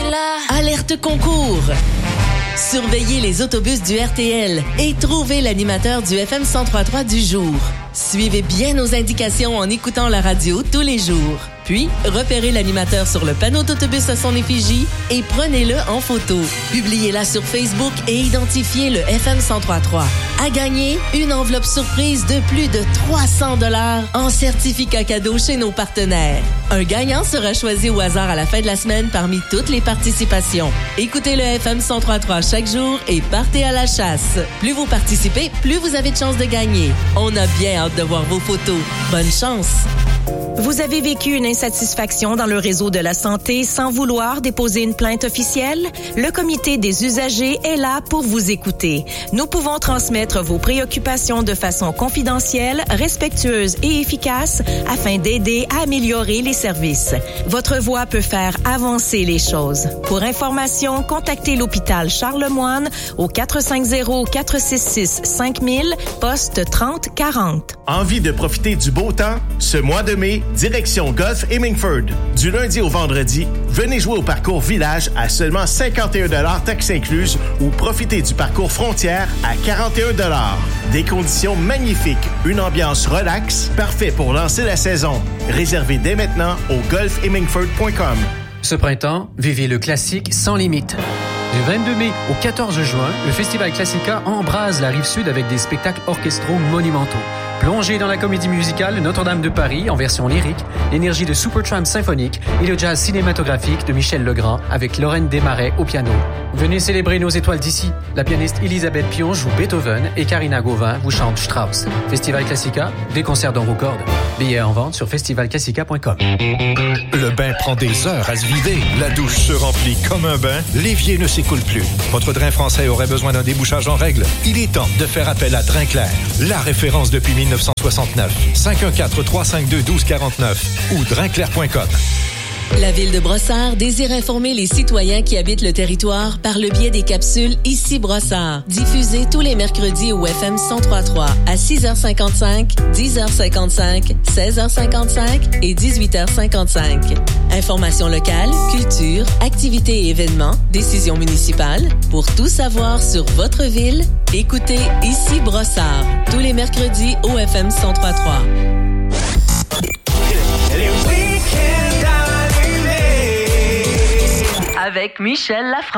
Alerte concours! Surveillez les autobus du RTL et trouvez l'animateur du FM 103.3 du jour. Suivez bien nos indications en écoutant la radio tous les jours. Puis, repérez l'animateur sur le panneau d'autobus à son effigie et prenez-le en photo. Publiez-la sur Facebook et identifiez le FM 103.3. À gagner, une enveloppe surprise de plus de 300 $ en certificat cadeau chez nos partenaires. Un gagnant sera choisi au hasard à la fin de la semaine parmi toutes les participations. Écoutez le FM 103.3 chaque jour et partez à la chasse. Plus vous participez, plus vous avez de chances de gagner. On a bien hâte de voir vos photos. Bonne chance! Vous avez vécu une insatisfaction dans le réseau de la santé sans vouloir déposer une plainte officielle? Le comité des usagers est là pour vous écouter. Nous pouvons transmettre vos préoccupations de façon confidentielle, respectueuse et efficace afin d'aider à améliorer les services. Votre voix peut faire avancer les choses. Pour information, contactez l'hôpital Charlemagne au 450-466-5000, poste 3040. Envie de profiter du beau temps? Ce mois de mai, direction Gulf Hemingford. Du lundi au vendredi, venez jouer au parcours Village à seulement 51 $ taxes incluses ou profitez du parcours Frontières à 41 $. Des conditions magnifiques, une ambiance relaxe, parfait pour lancer la saison. Réservez dès maintenant au golfhemingford.com. Ce printemps, vivez le classique sans limite. Du 22 mai au 14 juin, le Festival Classica embrase la Rive-Sud avec des spectacles orchestraux monumentaux. Plongez dans la comédie musicale Notre-Dame de Paris en version lyrique, l'énergie de Supertramp symphonique et le jazz cinématographique de Michel Legrand avec Lorraine Desmarais au piano. Venez célébrer nos étoiles d'ici. La pianiste Elisabeth Pion joue Beethoven et Karina Gauvin vous chante Strauss. Festival Classica, des concerts dans vos cordes. Billets en vente sur festivalclassica.com. Le bain prend des heures à se vider. La douche se remplit comme un bain. L'évier ne s'écoule plus. Votre drain français aurait besoin d'un débouchage en règle. Il est temps de faire appel à Drinclair, la référence depuis 1969. 514-352-1249 ou drinclair.com. La Ville de Brossard désire informer les citoyens qui habitent le territoire par le biais des capsules Ici Brossard, diffusées tous les mercredis au FM 103.3 à 6h55, 10h55, 16h55 et 18h55. Informations locales, culture, activités et événements, décisions municipales. Pour tout savoir sur votre ville, écoutez Ici Brossard, tous les mercredis au FM 103.3. Avec Michel Lafrance.